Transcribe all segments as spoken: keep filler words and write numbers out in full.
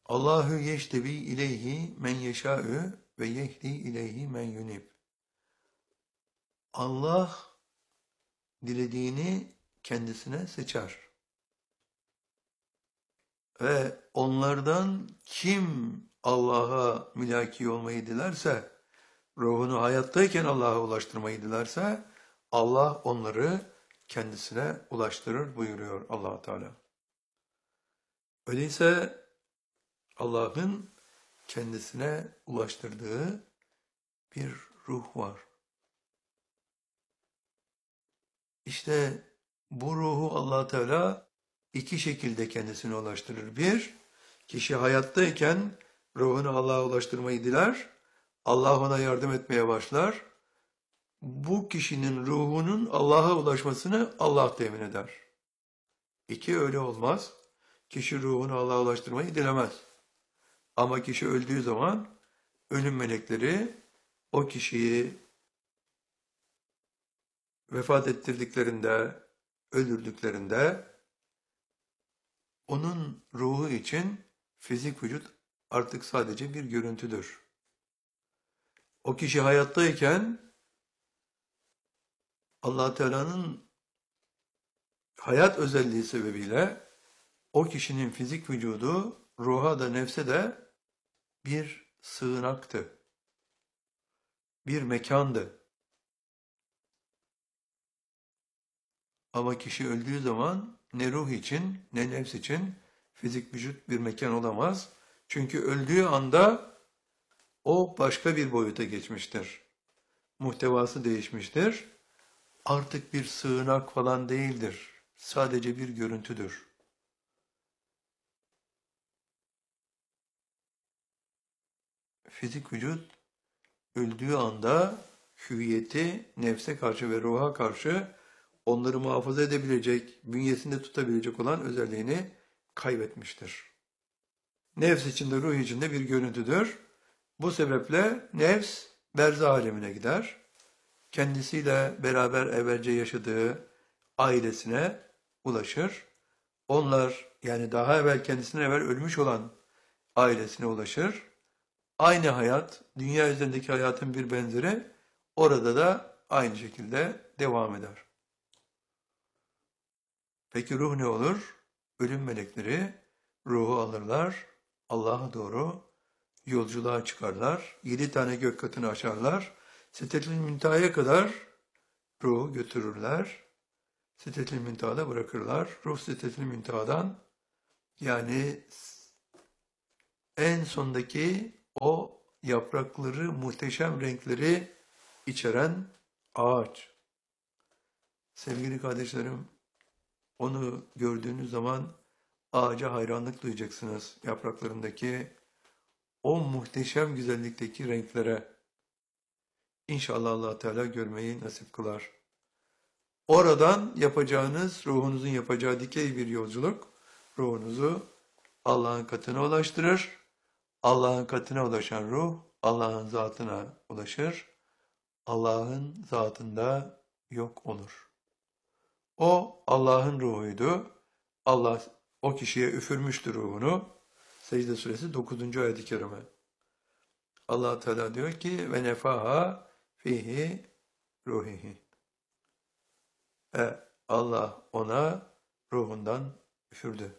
Allahu yeştebi ileyhi men yeşâ'ü ve yehdi ileyhi men yunib. Allah dilediğini kendisine seçer. Ve onlardan kim Allah'a mülaki olmayı dilerse, ruhunu hayattayken Allah'a ulaştırmayı dilerse, Allah onları kendisine ulaştırır buyuruyor Allah Teala. Öyleyse Allah'ın kendisine ulaştırdığı bir ruh var. İşte bu ruhu Allah Teala iki şekilde kendisine ulaştırır. Bir, kişi hayattayken ruhunu Allah'a ulaştırmayı diler. Allah ona yardım etmeye başlar. Bu kişinin ruhunun Allah'a ulaşmasını Allah temin eder. İki, öyle olmaz. Kişi ruhunu Allah'a ulaştırmayı dilemez. Ama kişi öldüğü zaman ölüm melekleri o kişiyi vefat ettirdiklerinde, öldürdüklerinde onun ruhu için fizik vücut artık sadece bir görüntüdür. O kişi hayattayken Allah Teala'nın hayat özelliği sebebiyle o kişinin fizik vücudu ruha da nefse de bir sığınaktı. Bir mekandı. Ama kişi öldüğü zaman ne ruh için ne nefs için fizik vücut bir mekan olamaz. Çünkü öldüğü anda o başka bir boyuta geçmiştir. Muhtevası değişmiştir. Artık bir sığınak falan değildir. Sadece bir görüntüdür. Fizik vücut öldüğü anda hüviyeti nefse karşı ve ruha karşı onları muhafaza edebilecek, bünyesinde tutabilecek olan özelliğini kaybetmiştir. Nefs içinde, ruh içinde bir görüntüdür. Bu sebeple nefs berzah alemine gider. Kendisiyle beraber evvelce yaşadığı ailesine ulaşır. Onlar yani daha evvel kendisinden evvel ölmüş olan ailesine ulaşır. Aynı hayat, dünya üzerindeki hayatın bir benzeri orada da aynı şekilde devam eder. Peki ruh ne olur? Ölüm melekleri ruhu alırlar, Allah'a doğru yolculuğa çıkarlar. Yedi tane gök katını aşarlar. Sidretül Münteha'ya kadar ruhu götürürler. Sidretül Münteha'da bırakırlar. Ruh Sidretül Münteha'dan yani en sondaki o yaprakları, muhteşem renkleri içeren ağaç. Sevgili kardeşlerim, onu gördüğünüz zaman ağaca hayranlık duyacaksınız. Yapraklarındaki o muhteşem güzellikteki renklere. İnşallah Allah Teala görmeyi nasip kılar. Oradan yapacağınız, ruhunuzun yapacağı dikey bir yolculuk, ruhunuzu Allah'ın katına ulaştırır. Allah'ın katına ulaşan ruh, Allah'ın zatına ulaşır. Allah'ın zatında yok olur. O Allah'ın ruhuydu. Allah o kişiye üfürmüştü ruhunu. Secde suresi dokuzuncu ayet-i kerime. Allah Teala diyor ki ve nefaha fihi ruhihi. E, Allah ona ruhundan üfürdü.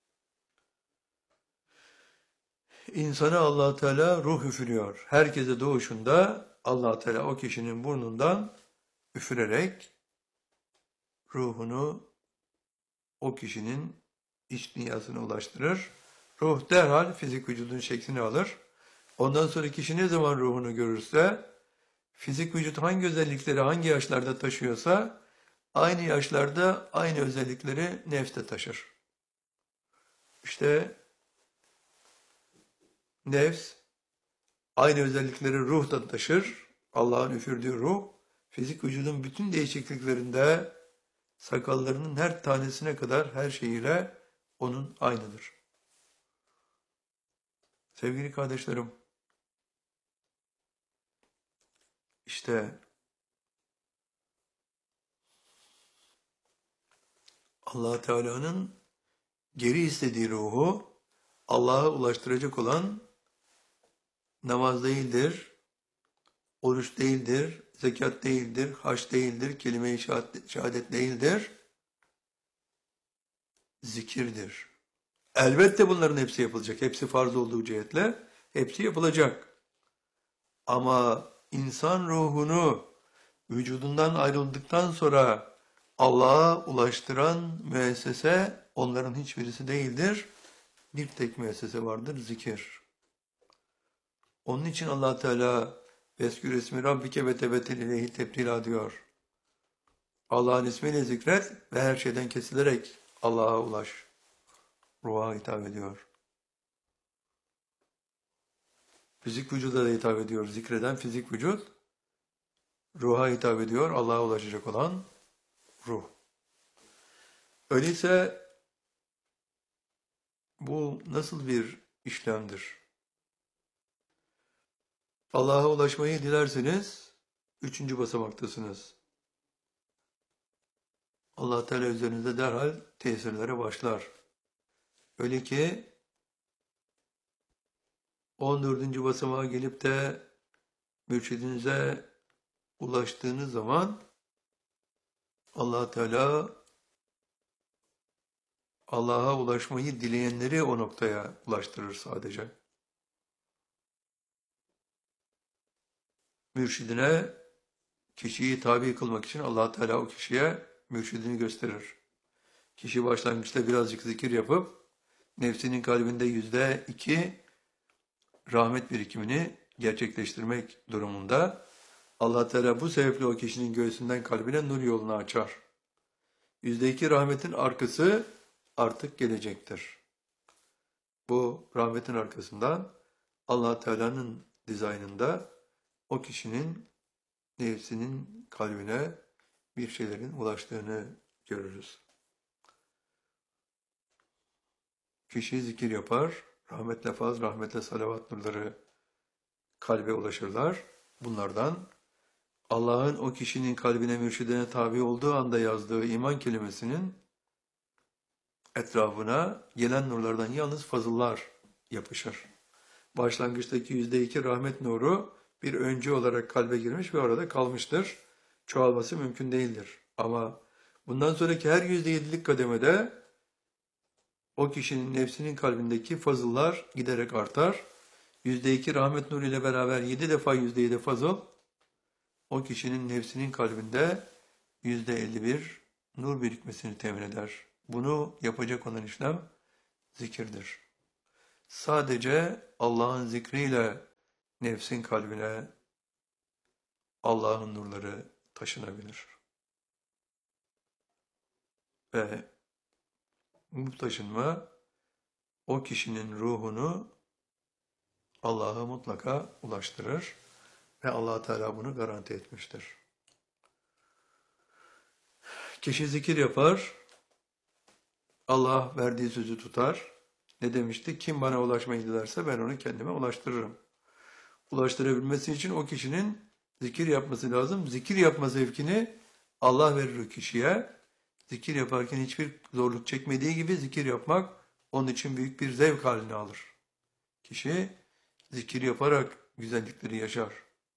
İnsana Allah Teala ruh üfürüyor. Herkese doğuşunda Allah Teala o kişinin burnundan üfürerek ruhunu o kişinin iç dünyasına ulaştırır. Ruh derhal fizik vücudun şeklini alır. Ondan sonra kişi ne zaman ruhunu görürse, fizik vücut hangi özellikleri hangi yaşlarda taşıyorsa, aynı yaşlarda aynı özellikleri nefste taşır. İşte nefs aynı özellikleri ruh da taşır. Allah'ın üfürdüğü ruh, fizik vücudun bütün değişikliklerinde sakallarının her tanesine kadar her şeyiyle onun aynıdır. Sevgili kardeşlerim, işte Allah Teala'nın geri istediği ruhu Allah'a ulaştıracak olan namaz değildir, oruç değildir, zekat değildir, hac değildir, kelime-i şehadet, şehadet değildir, zikirdir. Elbette bunların hepsi yapılacak. Hepsi farz olduğu cihetle hepsi yapılacak. Ama insan ruhunu vücudundan ayrıldıktan sonra Allah'a ulaştıran müessese onların hiçbirisi değildir. Bir tek müessese vardır, zikir. Onun için Allah Teala Veskür ismi Rabbike ve tebetel ileyhi tebtila diyor. Allah'ın ismiyle zikret ve her şeyden kesilerek Allah'a ulaş. Ruha hitap ediyor. Fizik vücuda da hitap ediyor. Zikreden fizik vücut. Ruha hitap ediyor. Allah'a ulaşacak olan ruh. Öyleyse bu nasıl bir işlemdir? Allah'a ulaşmayı dilerseniz üçüncü basamaktasınız. Allah Teala üzerinizde derhal tesirlere başlar. Öyle ki on dördüncü basamağa gelip de mürşidinize ulaştığınız zaman Allah Teala Allah'a ulaşmayı dileyenleri o noktaya ulaştırır sadece. Mürşidine kişiyi tabi kılmak için Allah Teala o kişiye mürşidini gösterir. Kişi başlangıçta birazcık zikir yapıp nefsinin kalbinde yüzde iki rahmet birikimini gerçekleştirmek durumunda Allah Teala bu sebeple o kişinin göğsünden kalbine nur yolunu açar. Yüzde iki rahmetin arkası artık gelecektir. Bu rahmetin arkasından Allah Teala'nın dizaynında o kişinin nefsinin kalbine bir şeylerin ulaştığını görürüz. Kişi zikir yapar, rahmetle faz, rahmetle salavat nurları kalbe ulaşırlar. Bunlardan Allah'ın o kişinin kalbine, mürşidine tabi olduğu anda yazdığı iman kelimesinin etrafına gelen nurlardan yalnız fazıllar yapışır. Başlangıçtaki yüzde iki rahmet nuru bir öncü olarak kalbe girmiş ve orada kalmıştır. Çoğalması mümkün değildir. Ama bundan sonraki her yüzde yedilik kademede o kişinin nefsinin kalbindeki fazıllar giderek artar. Yüzde iki rahmet nuru ile beraber yedi defa yüzde yedi fazıl, o kişinin nefsinin kalbinde yüzde elli bir nur birikmesini temin eder. Bunu yapacak olan işlem zikirdir. Sadece Allah'ın zikriyle nefsin kalbine Allah'ın nurları taşınabilir. Ve bu taşınma o kişinin ruhunu Allah'a mutlaka ulaştırır ve Allah Teala bunu garanti etmiştir. Kişi zikir yapar, Allah verdiği sözü tutar. Ne demişti? Kim bana ulaşmayı dilerse ben onu kendime ulaştırırım. Ulaştırabilmesi için o kişinin zikir yapması lazım. Zikir yapma zevkini Allah verir o kişiye. Zikir yaparken hiçbir zorluk çekmediği gibi zikir yapmak onun için büyük bir zevk haline alır. Kişi zikir yaparak güzellikleri yaşar.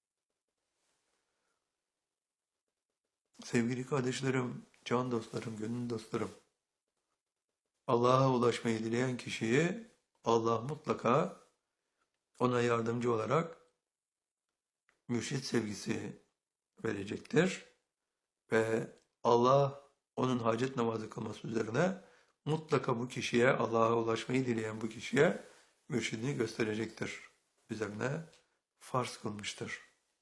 Sevgili kardeşlerim, can dostlarım, gönül dostlarım, Allah'a ulaşmayı dileyen kişiyi Allah mutlaka ona yardımcı olarak mürşit sevgisi verecektir. Ve Allah onun hacet namazı kılması üzerine mutlaka bu kişiye, Allah'a ulaşmayı dileyen bu kişiye mürşidini gösterecektir. Üzerine farz kılmıştır.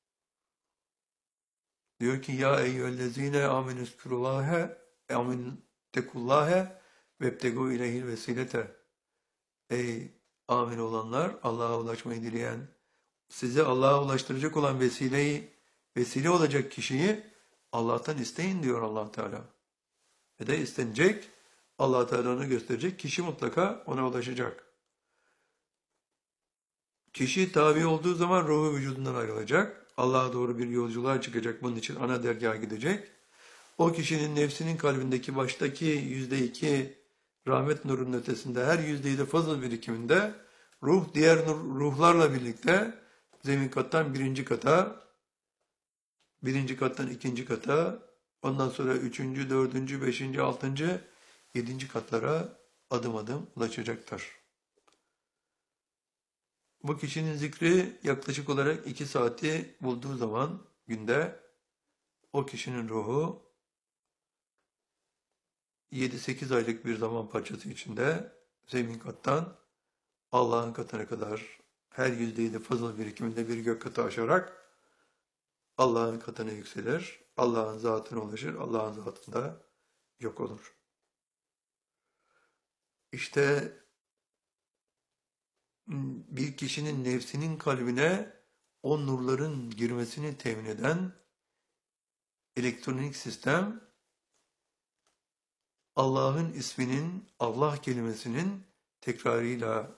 Diyor ki ya eyyühellezine amenüskürullâhe amenüttekullâhe vebtegû ileyhil vesilete. Ey amin olanlar, Allah'a ulaşmayı dileyen, size Allah'a ulaştıracak olan vesileyi, vesile olacak kişiyi Allah'tan isteyin diyor Allah Teala. Ve de istenecek, Allah Teala onu gösterecek, kişi mutlaka ona ulaşacak. Kişi tabi olduğu zaman ruhu vücudundan ayrılacak. Allah'a doğru bir yolculuğa çıkacak. Bunun için ana dergaha gidecek. O kişinin nefsinin kalbindeki baştaki yüzde iki Rahmet nurunun ötesinde her yüzde fazıl birikiminde ruh diğer nur, ruhlarla birlikte zemin kattan birinci kata, birinci kattan ikinci kata, ondan sonra üçüncü, dördüncü, beşinci, altıncı, yedinci katlara adım adım ulaşacaktır. Bu kişinin zikri yaklaşık olarak iki saati bulduğu zaman günde o kişinin ruhu yedi sekiz aylık bir zaman parçası içinde zemin kattan Allah'ın katına kadar her yüzde fazıl birikiminde bir gök katı aşarak Allah'ın katına yükselir. Allah'ın zatına ulaşır. Allah'ın zatında yok olur. İşte bir kişinin nefsinin kalbine o nurların girmesini temin eden elektronik sistem Allah'ın isminin, Allah kelimesinin tekrarıyla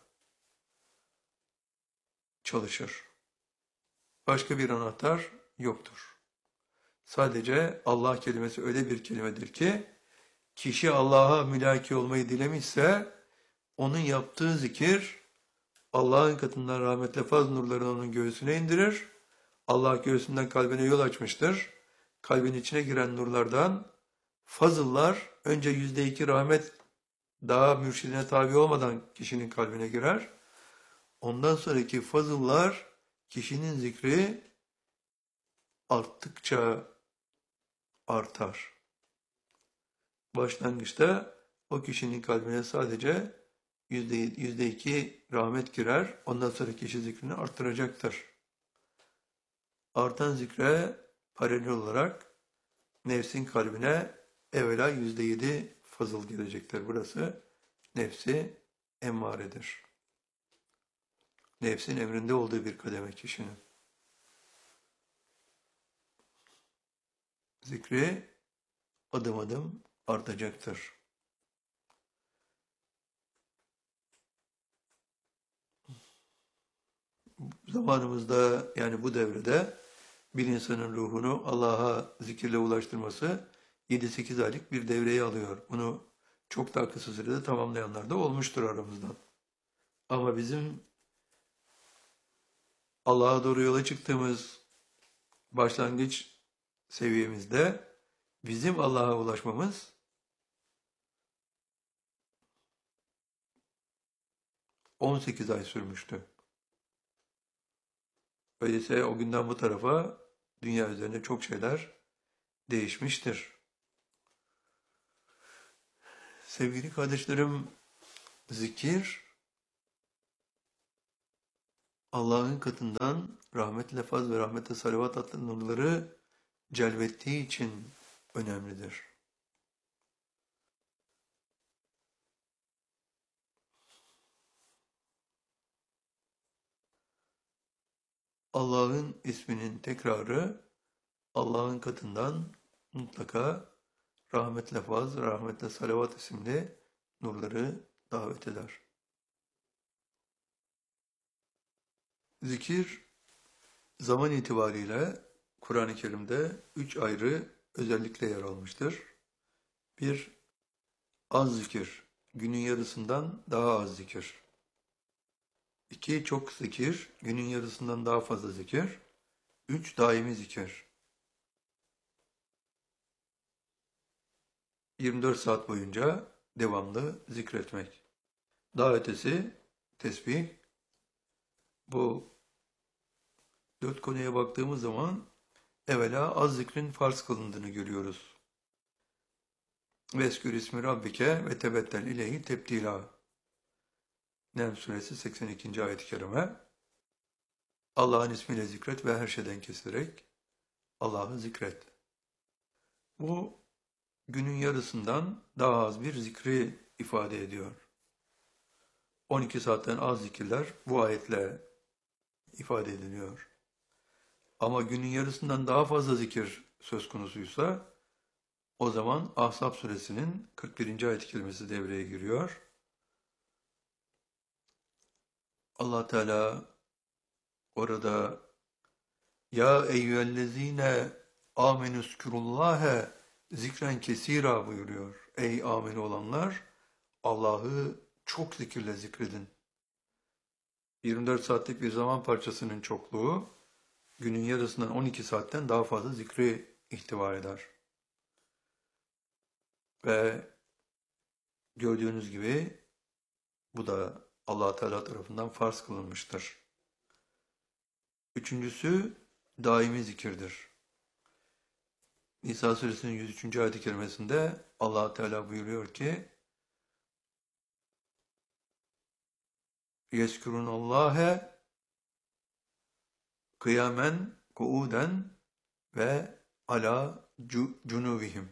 çalışır. Başka bir anahtar yoktur. Sadece Allah kelimesi öyle bir kelimedir ki, kişi Allah'a mülaki olmayı dilemişse, onun yaptığı zikir, Allah'ın katından rahmetle faz nurlarını onun göğsüne indirir. Allah göğsünden kalbine yol açmıştır. Kalbin içine giren nurlardan fazıllar önce yüzde iki rahmet daha mürşidine tabi olmadan kişinin kalbine girer. Ondan sonraki fazıllar kişinin zikri arttıkça artar. Başlangıçta o kişinin kalbine sadece yüzde, yüzde iki rahmet girer. Ondan sonra kişi zikrini arttıracaktır. Artan zikre paralel olarak nefsin kalbine evvela yüzde yedi fazıl gelecektir. Burası nefsi emmaredir. Nefsin emrinde olduğu bir kademe kişinin. Zikri adım adım artacaktır. Zamanımızda yani bu devrede bir insanın ruhunu Allah'a zikirle ulaştırması yedi sekiz aylık bir devreyi alıyor. Bunu çok daha kısa sürede tamamlayanlar da olmuştur aramızdan. Ama bizim Allah'a doğru yola çıktığımız başlangıç seviyemizde bizim Allah'a ulaşmamız on sekiz ay sürmüştü. Öyleyse o günden bu tarafa dünya üzerinde çok şeyler değişmiştir. Sevgili kardeşlerim, zikir Allah'ın katından rahmetle faz ve rahmetle salavat adlı nurları celbettiği için önemlidir. Allah'ın isminin tekrarı Allah'ın katından mutlaka rahmetle faz, rahmetle salavat isimli nurları davet eder. Zikir zaman itibariyle Kur'an-ı Kerim'de üç ayrı özellikle yer almıştır. Bir, az zikir, günün yarısından daha az zikir. İki, çok zikir, günün yarısından daha fazla zikir. Üç, daimi zikir. yirmi dört saat boyunca devamlı zikretmek. Daha ötesi tesbih. Bu dört konuya baktığımız zaman evvela az zikrin farz kılındığını görüyoruz. Veskür ismi rabbike ve tebettel ileyhi tebdila. Nem suresi seksen ikinci ayet-i kerime. Allah'ın ismiyle zikret ve her şeyden kesilerek Allah'ı zikret. Bu günün yarısından daha az bir zikri ifade ediyor. on iki saatten az zikirler bu ayetle ifade ediliyor. Ama günün yarısından daha fazla zikir söz konusuysa o zaman Ahzab suresinin kırk birinci ayet-i kerimesi devreye giriyor. Allah Teala orada ya eyyühellezine amenüskürullâhe zikren kesira buyuruyor. Ey amin olanlar Allah'ı çok zikirle zikredin. yirmi dört saatlik bir zaman parçasının çokluğu, günün yarısından on iki saatten daha fazla zikri ihtiva eder. Ve gördüğünüz gibi bu da Allah Teala tarafından farz kılınmıştır. Üçüncüsü daimi zikirdir. Nisa suresinin yüz üçüncü ayet-i kerimesinde Allah Teala buyuruyor ki: "Yezkurunallâhe kıyamen kuuden ve ala cunuvihim."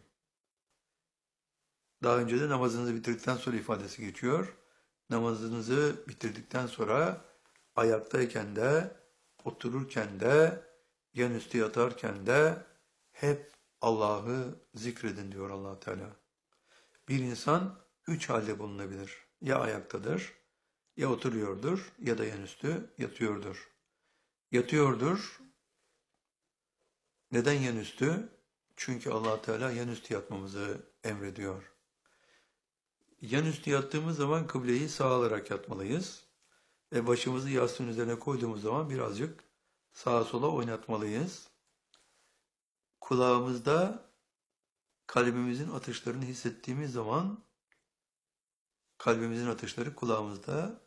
Daha önce de namazınızı bitirdikten sonra ifadesi geçiyor. Namazınızı bitirdikten sonra ayaktayken de, otururken de, yan üstü yatarken de hep Allah'ı zikredin diyor Allah Teala. Bir insan üç halde bulunabilir. Ya ayaktadır, ya oturuyordur, ya da yan üstü yatıyordur. Yatıyordur. Neden yan üstü? Çünkü Allah Teala yan üstü yatmamızı emrediyor. Yan üstü yattığımız zaman kıbleyi sağ alarak yatmalıyız. Ve başımızı yastığın üzerine koyduğumuz zaman birazcık sağa sola oynatmalıyız. Kulağımızda kalbimizin atışlarını hissettiğimiz zaman kalbimizin atışları kulağımızda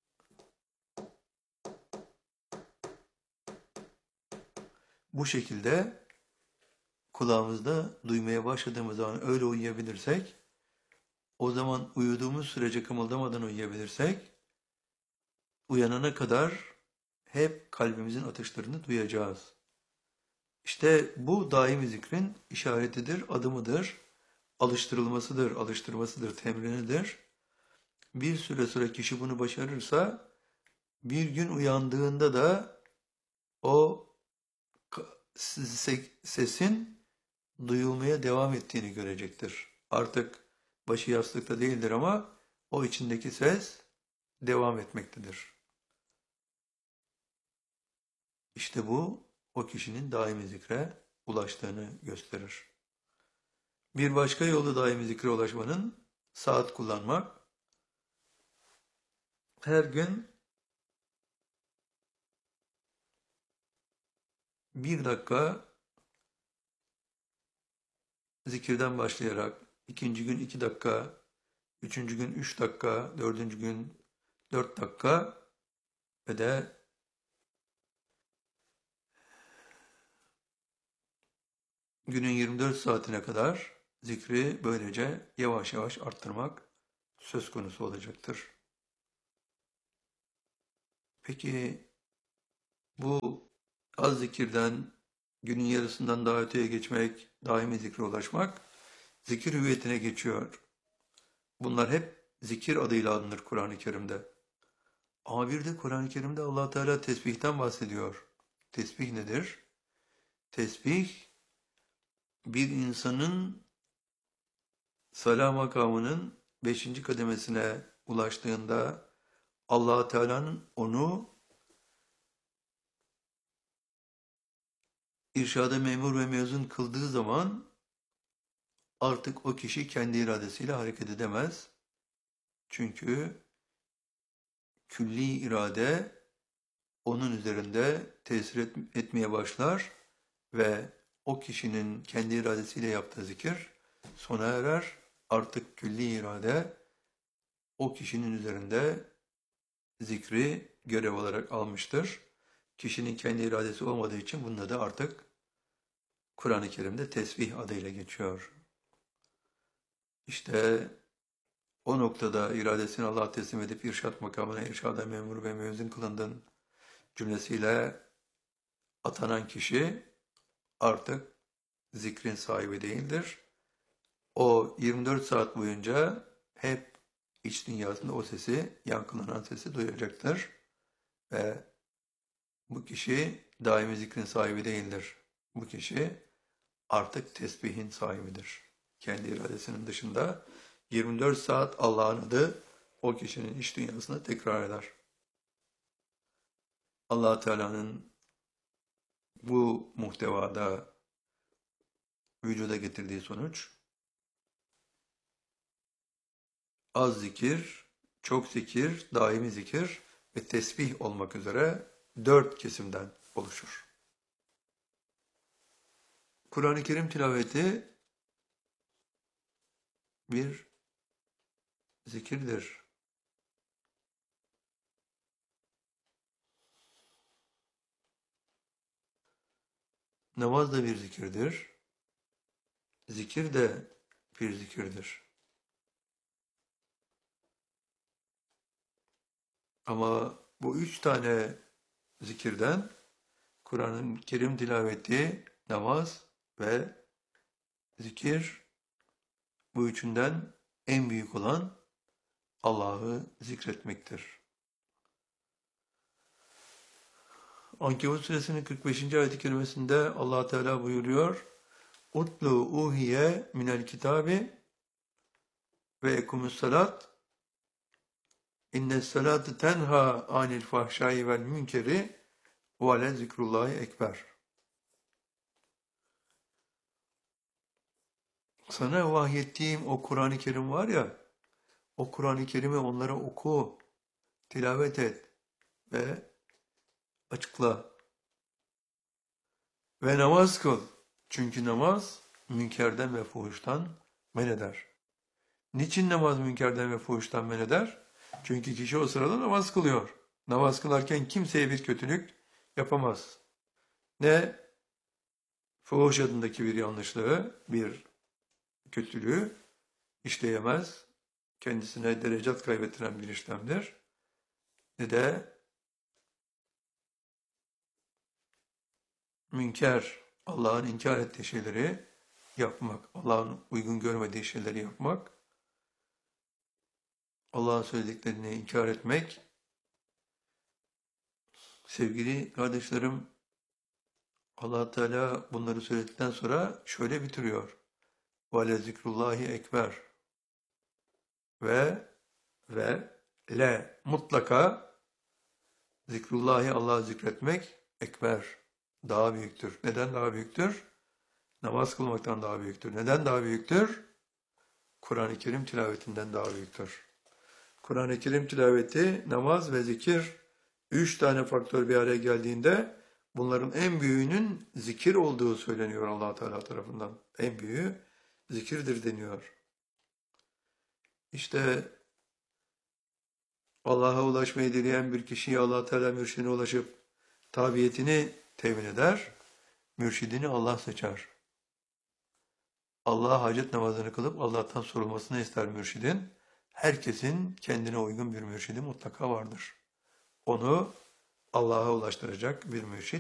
bu şekilde kulağımızda duymaya başladığımız zaman öyle uyuyabilirsek, o zaman uyuduğumuz sürece kımıldamadan uyuyabilirsek, uyanana kadar hep kalbimizin atışlarını duyacağız. İşte bu daimi zikrin işaretidir, adımıdır, alıştırılmasıdır, alıştırmasıdır, temrinidir. Bir süre sonra kişi bunu başarırsa, bir gün uyandığında da o sesin duyulmaya devam ettiğini görecektir. Artık başı yastıkta değildir ama o içindeki ses devam etmektedir. İşte bu o kişinin daimi zikre ulaştığını gösterir. Bir başka yolu daimi zikre ulaşmanın saat kullanmak. Her gün bir dakika zikirden başlayarak, ikinci gün iki dakika, üçüncü gün üç dakika, dördüncü gün dört dakika ve de günün yirmi dört saatine kadar zikri böylece yavaş yavaş arttırmak söz konusu olacaktır. Peki bu az zikirden, günün yarısından daha öteye geçmek, daimi zikre ulaşmak, zikir hüviyetine geçiyor. Bunlar hep zikir adıyla anılır Kur'an-ı Kerim'de. Ama bir de Kur'an-ı Kerim'de Allah Teala tesbihten bahsediyor. Tesbih nedir? Tesbih, bir insanın sala makamının beşinci kademesine ulaştığında Allah Teala'nın onu irşada memur ve mezun kıldığı zaman artık o kişi kendi iradesiyle hareket edemez. Çünkü külli irade onun üzerinde tesir et, etmeye başlar ve o kişinin kendi iradesiyle yaptığı zikir sona erer. Artık külli irade o kişinin üzerinde zikri görev olarak almıştır. Kişinin kendi iradesi olmadığı için bunun da artık Kur'an-ı Kerim'de tesbih adıyla geçiyor. İşte o noktada iradesini Allah'a teslim edip irşat makamına irşada memur ve müezzin kılındın cümlesiyle atanan kişi artık zikrin sahibi değildir. O yirmi dört saat boyunca hep iç dünyasında o sesi, yankılanan sesi duyacaktır. Ve bu kişi daimi zikrin sahibi değildir. Bu kişi artık tesbihin sahibidir. Kendi iradesinin dışında yirmi dört saat Allah'ın adı o kişinin iç dünyasında tekrar eder. Allah Teala'nın bu muhtevada vücuda getirdiği sonuç az zikir, çok zikir, daimi zikir ve tesbih olmak üzere dört kesimden oluşur. Kur'an-ı Kerim tilaveti bir zikirdir. Namaz da bir zikirdir. Zikir de bir zikirdir. Ama bu üç tane zikirden Kur'an-ı Kerim tilaveti, namaz ve zikir, bu üçünden en büyük olan Allah'ı zikretmektir. Ankebut suresinin kırk beşinci ayet-i kerimesinde Allah Teala buyuruyor: "Utlu uhiye minel kitabi ve ekumus salat innes salate tenha anil fahşai vel münkeri ve ale zikrullahi ekber." Sana vahyettiğim o Kur'an-ı Kerim var ya, o Kur'an-ı Kerim'i onlara oku, tilavet et ve açıkla. Ve namaz kıl. Çünkü namaz münkerden ve fuhuştan men eder. Niçin namaz münkerden ve fuhuştan men eder? Çünkü kişi o sırada namaz kılıyor. Namaz kılarken kimseye bir kötülük yapamaz. Ne fuhuş adındaki bir yanlışlığı, bir kötülüğü işleyemez. Kendisine derecat kaybettiren bir işlemdir. Ne de münker, Allah'ın inkar ettiği şeyleri yapmak, Allah'ın uygun görmediği şeyleri yapmak, Allah'ın söylediklerini inkar etmek. Sevgili kardeşlerim, Allah Teala bunları söyledikten sonra şöyle bitiriyor: "Ve zikrullahi ekber." Ve ve le mutlaka zikrullahi, Allah'ı zikretmek ekber, daha büyüktür. Neden daha büyüktür? Namaz kılmaktan daha büyüktür. Neden daha büyüktür? Kur'an-ı Kerim tilavetinden daha büyüktür. Kur'an-ı Kerim tilaveti, namaz ve zikir, üç tane faktör bir araya geldiğinde bunların en büyüğünün zikir olduğu söyleniyor Allah Teala tarafından. En büyüğü zikirdir deniyor. İşte Allah'a ulaşmayı dileyen bir kişiye Allah Teala mürşidine ulaşıp tabiyetini temin eder, mürşidini Allah seçer. Allah'a hacet namazını kılıp Allah'tan sorulmasını ister mürşidin. Herkesin kendine uygun bir mürşidi mutlaka vardır. Onu Allah'a ulaştıracak bir mürşid